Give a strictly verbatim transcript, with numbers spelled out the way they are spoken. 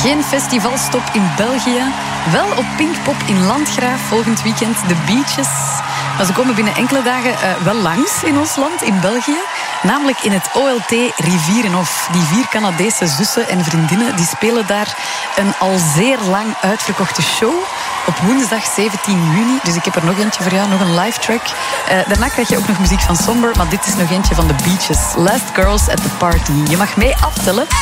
Geen festivalstop in België. Wel op Pinkpop in Landgraaf volgend weekend. De Beaches. Maar ze komen binnen enkele dagen uh, wel langs in ons land, in België. Namelijk in het O L T Rivierenhof. Die vier Canadese zussen en vriendinnen die spelen daar een al zeer lang uitverkochte show. Op woensdag zeventien juni. Dus ik heb er nog eentje voor jou, nog een live track. Uh, daarna krijg je ook nog muziek van Somber. Maar dit is nog eentje van de Beaches. Last Girls at the Party. Je mag mee aftellen.